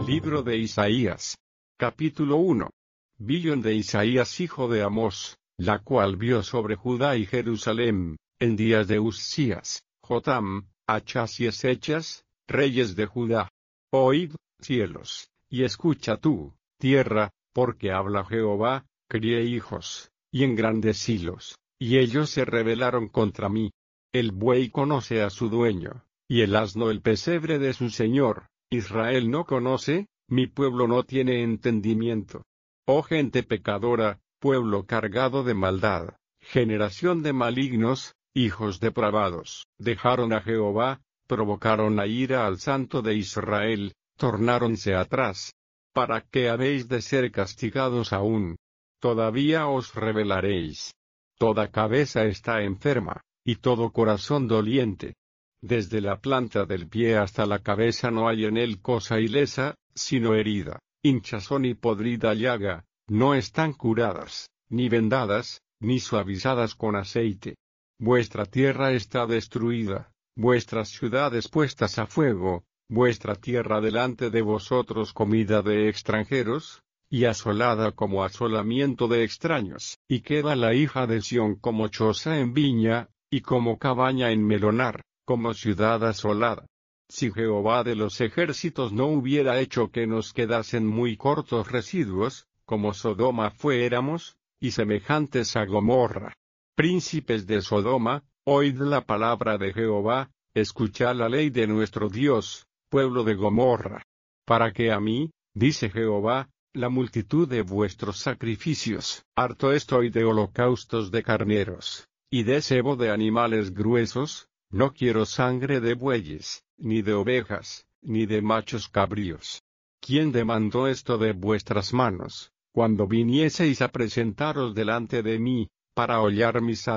Libro de Isaías. Capítulo 1. Visión de Isaías hijo de Amós, la cual vio sobre Judá y Jerusalén, en días de Uzías, Jotam, Achaz y Ezechas, reyes de Judá. Oíd, cielos, y escucha tú, tierra, porque habla Jehová: crié hijos, y engrandecílos, y ellos se rebelaron contra mí. El buey conoce a su dueño, y el asno el pesebre de su señor. Israel no conoce, mi pueblo no tiene entendimiento. Oh gente pecadora, pueblo cargado de maldad, generación de malignos, hijos depravados, dejaron a Jehová, provocaron a ira al Santo de Israel, tornáronse atrás. ¿Para qué habéis de ser castigados aún? Todavía os rebelaréis. Toda cabeza está enferma, y todo corazón doliente. Desde la planta del pie hasta la cabeza no hay en él cosa ilesa, sino herida, hinchazón y podrida llaga, no están curadas, ni vendadas, ni suavizadas con aceite. Vuestra tierra está destruida, vuestras ciudades puestas a fuego, vuestra tierra delante de vosotros comida de extranjeros, y asolada como asolamiento de extraños. Y queda la hija de Sión como choza en viña, y como cabaña en melonar, como ciudad asolada. Si Jehová de los ejércitos no hubiera hecho que nos quedasen muy cortos residuos, como Sodoma fuéramos, y semejantes a Gomorra. Príncipes de Sodoma, oíd la palabra de Jehová, escuchad la ley de nuestro Dios, pueblo de Gomorra. Para que a mí, dice Jehová, la multitud de vuestros sacrificios, harto estoy de holocaustos de carneros, y de cebo de animales gruesos. No quiero sangre de bueyes, ni de ovejas, ni de machos cabríos. ¿Quién demandó esto de vuestras manos, cuando vinieseis a presentaros delante de mí, para hollar mis